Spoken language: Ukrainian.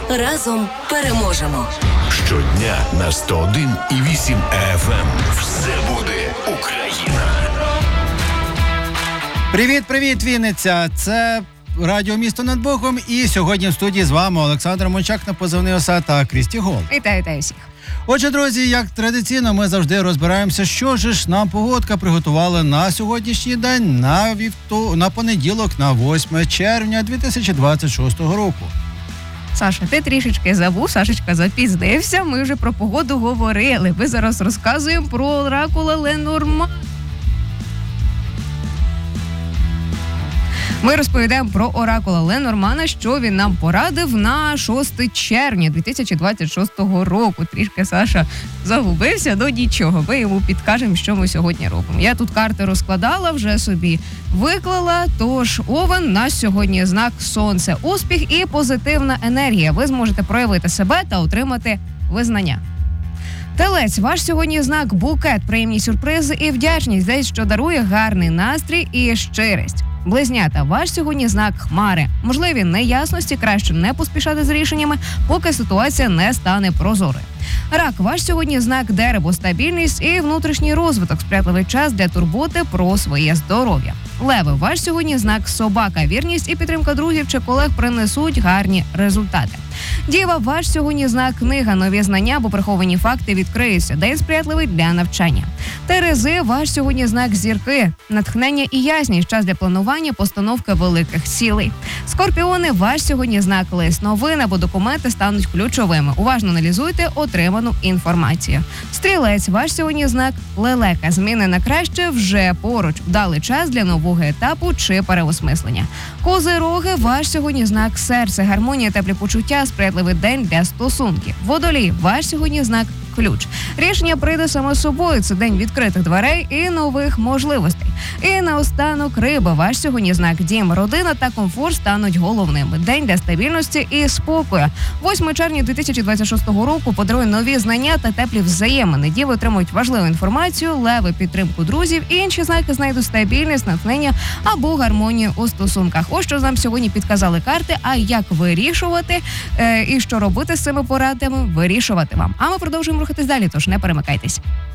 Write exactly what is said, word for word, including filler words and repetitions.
Разом переможемо. Щодня на сто один і вісім еф ем. Все буде Україна. Привіт-привіт, Вінниця! Це радіо «Місто над Богом». І сьогодні в студії з вами Олександр Мончак на позивний ОСА та Крісті Гол. Вітаю, вітаю всіх. Отже, друзі, як традиційно, ми завжди розбираємося, що ж нам погодка приготувала на сьогоднішній день, на вівто... на понеділок, на восьме червня дві тисячі двадцять шостого року. Саша, ти трішечки забув, Сашечка запізнився, ми вже про погоду говорили. Ми зараз розказуємо про оракула Ленормана. Ми розповідаємо про оракула Ленормана, що він нам порадив на шосте червня дві тисячі двадцять шостого року. Трішки Саша загубився, ну нічого, ми йому підкажемо, що ми сьогодні робимо. Я тут карти розкладала, вже собі виклала, тож Овен на сьогодні знак Сонце. Успіх і позитивна енергія. Ви зможете проявити себе та отримати визнання. Телець, ваш сьогодні знак букет, приємні сюрпризи і вдячність, десь що дарує гарний настрій і щирість. Близнята, ваш сьогодні знак хмари. Можливі неясності, краще не поспішати з рішеннями, поки ситуація не стане прозорою. Рак, ваш сьогодні знак дерево, стабільність і внутрішній розвиток, сприятливий час для турботи про своє здоров'я. Леви, ваш сьогодні знак собака, вірність і підтримка друзів чи колег принесуть гарні результати. Діва, ваш сьогодні знак книга, нові знання або приховані факти відкриються, день сприятливий для навчання. Терези, ваш сьогодні знак зірки, натхнення і ясність, час для планування, постановки великих цілей. Скорпіони, ваш сьогодні знак лист, новини або документи стануть ключовими. Уважно аналізуйте отриману інформацію. Стрілець, ваш сьогодні знак лелека, зміни на краще вже поруч, вдалий час для нового етапу чи переосмислення. Козироги, ваш сьогодні знак серце, гармонія, теплі почуття, сприятливий день для стосунків. Водолій, ваш сьогодні знак ключ. Рішення прийде само собою. Це день відкритих дверей і нових можливостей. І наостанок риби. Ваш сьогодні знак дім, родина та комфорт стануть головними. День для стабільності і спокою. восьме червня дві тисячі двадцять шостого року подарує нові знання та теплі взаємини. Діви отримують важливу інформацію, леви підтримку друзів, інші знаки знайдуть стабільність, натхнення або гармонію у стосунках. Ось що нам сьогодні підказали карти, а як вирішувати е, і що робити з цими порадами, вирішувати вам. А ми продовжуємо рухатись далі, тож не перемикайтесь.